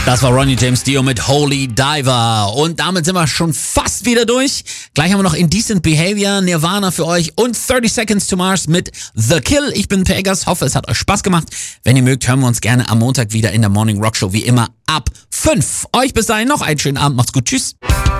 Das war Ronnie James Dio mit Holy Diver. Und damit sind wir schon fast wieder durch. Gleich haben wir noch Indecent Behavior, Nirvana für euch und 30 Seconds to Mars mit The Kill. Ich bin Pegas, hoffe es hat euch Spaß gemacht. Wenn ihr mögt, hören wir uns gerne am Montag wieder in der Morning Rock Show, wie immer ab 5. Euch bis dahin noch einen schönen Abend, macht's gut, tschüss.